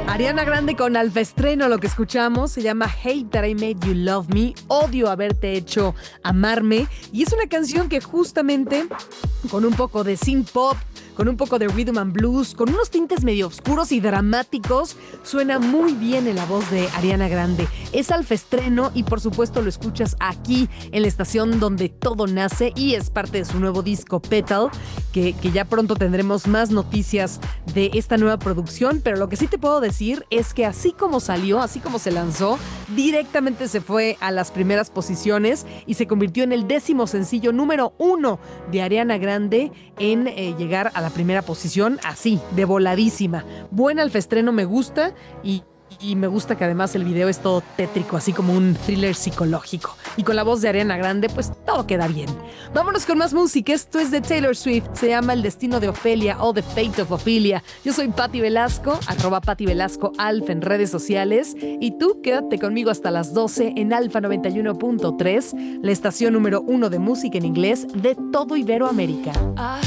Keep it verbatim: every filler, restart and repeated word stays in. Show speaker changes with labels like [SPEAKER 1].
[SPEAKER 1] Ariana Grande con Alfa Estreno, lo que escuchamos se llama Hate That I Made You Love Me, odio haberte hecho amarme, y es una canción que justamente con un poco de synth pop, con un poco de rhythm and blues, con unos tintes medio oscuros y dramáticos, suena muy bien en la voz de Ariana Grande. Es Alfa Estreno y por supuesto lo escuchas aquí en la estación donde todo nace y es parte de su nuevo disco Petal, que, que ya pronto tendremos más noticias de esta nueva producción, pero lo que sí te puedo decir es que así como salió, así como se lanzó, directamente se fue a las primeras posiciones y se convirtió en el décimo sencillo número uno de Ariana Grande en eh, llegar a la primera posición, así, de voladísima. Buen Alfa Estreno, me gusta y, y me gusta que además el video es todo tétrico, así como un thriller psicológico. Y con la voz de Ariana Grande, pues todo queda bien. Vámonos con más música. Esto es de Taylor Swift. Se llama El Destino de Ofelia o The Fate of Ophelia. Yo soy Patti Velasco, arroba Patti Velasco Alfa en redes sociales. Y tú quédate conmigo hasta las doce en Alfa noventa y uno punto tres, la estación número uno de música en inglés de todo Iberoamérica.
[SPEAKER 2] I